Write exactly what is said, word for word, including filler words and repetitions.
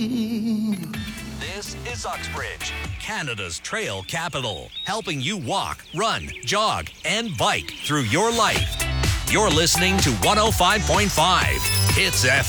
This is Uxbridge, Canada's trail capital, helping you walk, run, jog, and bike through your life. You're listening to one oh five point five Hits F M.